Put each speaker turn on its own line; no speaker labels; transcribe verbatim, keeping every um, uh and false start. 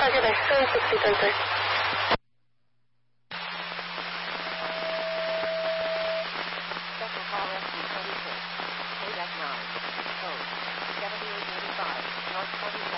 Target A, seven sixty, ten three.
Special call S D twenty-six. Kodak nine. Code seventy-eight eighty-five. North twenty-eight.